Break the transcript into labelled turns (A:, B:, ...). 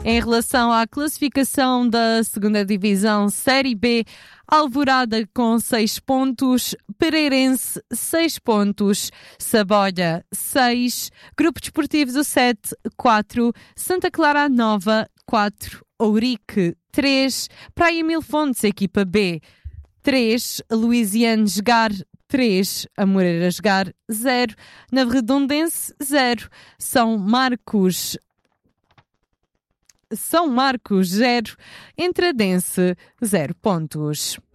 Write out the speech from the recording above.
A: Em relação à classificação da 2ª Divisão Série B, Alvorada com 6 pontos, Pereirense 6 pontos, Saboia 6, Grupo Desportivo do 7 4, Santa Clara Nova 4, Ourique 3, Praia Mil Fontes, equipa B 3, Luisiane Jogar 3, Amoreira Jogar 0, Navarredondense 0, São Marcos 0, Entradense 0 pontos.